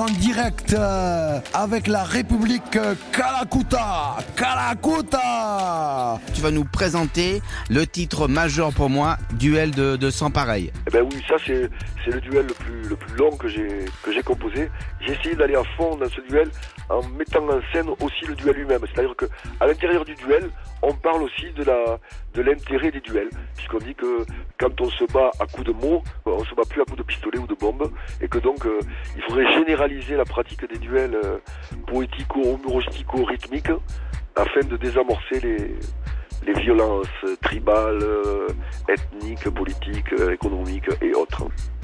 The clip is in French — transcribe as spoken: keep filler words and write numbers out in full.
direct euh, avec la République euh, Kalakuta. Kalakuta. Tu vas nous présenter le titre majeur pour moi, Duel de, de Sans Pareil. Eh ben oui, ça c'est, c'est le duel le plus, le plus long que j'ai, que j'ai composé. J'ai essayé d'aller à fond dans ce duel en mettant en scène aussi le duel lui-même. C'est-à-dire que à l'intérieur du duel, on parle aussi de la, de l'intérêt des duels, puisqu'on dit que quand on se bat à coups de mots, on se bat plus à coups de pistolet ou de bombe, et que donc euh, il faudrait généraliser la pratique des duels euh, poético-humoristico-rythmiques afin de désamorcer les, les violences tribales, euh, ethniques, politiques, euh, économiques et autres.